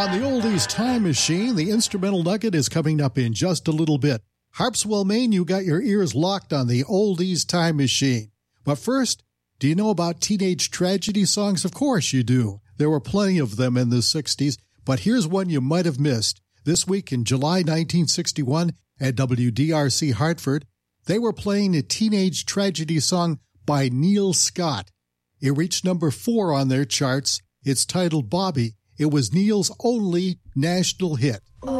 On the Oldies Time Machine, the instrumental nugget is coming up in just a little bit. Harpswell, Maine, you got your ears locked on the Oldies Time Machine. But first, do you know about teenage tragedy songs? Of course you do. There were plenty of them in the 60s, but here's one you might have missed. This week in July 1961 at WDRC Hartford, they were playing a teenage tragedy song by Neil Scott. It reached number 4 on their charts. It's titled Bobby. It was Neil's only national hit. Oh,